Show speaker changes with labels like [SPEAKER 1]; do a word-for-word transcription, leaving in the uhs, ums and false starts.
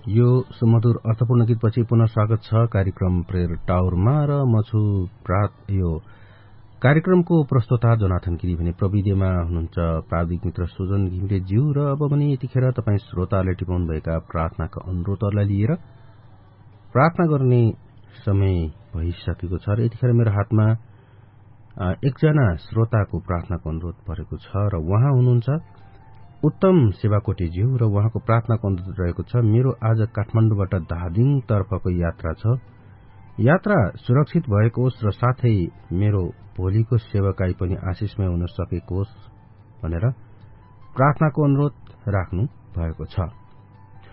[SPEAKER 1] यो सुमधुर अर्थपूर्ण गीतपछि पुनः स्वागत छ कार्यक्रम प्रेयर टावरमा र म छु यो कार्यक्रमको प्रस्तोता जोनाथन गिरी भने प्रविधिमा हुनुहुन्छ प्राविधिक मित्र सुजन घिमिरे ज्यू र अब पनि यतिखेर तपाईँ श्रोताले टिपाउनु भएका प्रार्थनाका अनुरोधहरूलाई लिएर प्रार्थना गर्ने समय भइसकेको छ र यतिखेर मेरो हातमा एकजना श्रोताको प्रार्थनाको अनुरोध परेको छ र उहाँ हुनुहुन्छ उत्तम सेवाकोटीज्यू र उहाँको प्रार्थनाको अनुरोध रहेको छ। मेरो आज काठमाडौँबाट दार्जिलिङ तर्फको यात्रा छ। यात्रा सुरक्षित भएको होस् र साथै मेरो भोलिको सेवाकाई पनि आशिषमय हुन सकेको होस् भनेर प्रार्थनाको अनुरोध राख्नु भएको छ।